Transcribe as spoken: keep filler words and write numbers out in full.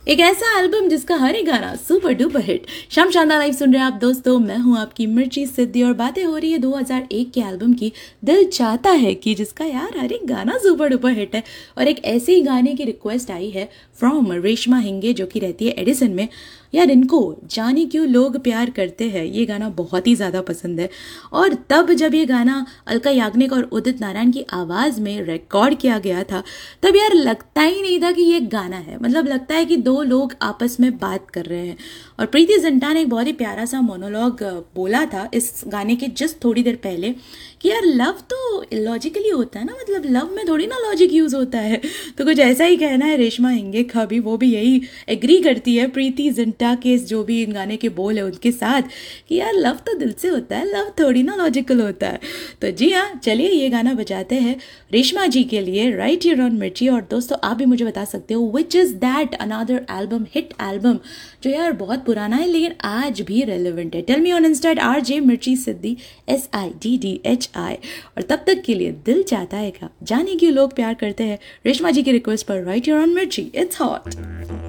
एक ऐसा एल्बम जिसका हर एक गाना सुपर डुपर हिट। शाम शानदार लाइव सुन रहे हैं आप दोस्तों, मैं हूं आपकी मिर्ची सिद्धि और बातें हो रही है दो हज़ार एक के एल्बम की दिल चाहता है कि, जिसका यार हर एक गाना सुपर डुपर हिट है। और एक ऐसे ही गाने की रिक्वेस्ट आई है फ्रॉम रेशमा हिंगे जो कि रहती है एडिसन में। यार इनको जाने क्यों लोग प्यार करते हैं ये गाना बहुत ही ज़्यादा पसंद है। और तब जब ये गाना अलका याग्निक और उदित नारायण की आवाज़ में रिकॉर्ड किया गया था तब यार लगता ही नहीं था कि ये गाना है, मतलब लगता है कि दो लोग आपस में बात कर रहे हैं। और प्रीति जिंटा ने एक बहुत ही प्यारा सा मोनोलॉग बोला था इस गाने के जस्ट थोड़ी देर पहले कि यार लव तो इलॉजिकली होता है ना, मतलब लव में थोड़ी ना लॉजिक यूज़ होता है। तो कुछ ऐसा ही कहना है रेशमा हिंगे का भी, वो भी यही एग्री करती है प्रीति जिंटा के जो भी इन गाने के बोल है उनके साथ कि यार लव तो दिल से होता है, लव थोड़ी ना लॉजिकल होता है। तो जी हाँ, चलिए ये गाना बजाते हैं रेशमा जी के लिए, राइट हियर ऑन मिर्ची। और दोस्तों आप भी मुझे बता सकते हो which is that another album, hit album जो यार बहुत पुराना है लेकिन आज भी रेलिवेंट है। Tell me on Insta R J मिर्ची सिद्धि S I D D H I. और तब तक के लिए दिल चाहता है का जाने क्यों लोग प्यार करते हैं रेशमा जी की रिक्वेस्ट पर, राइट हियर ऑन मिर्ची, इट्स हॉट।